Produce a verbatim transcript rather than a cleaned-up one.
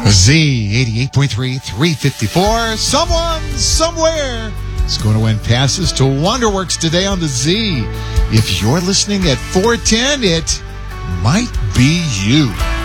Z eighty-eight point three, three fifty-four. Someone, somewhere is going to win passes to Wonderworks today on the Z. If you're listening at four ten, it might be you.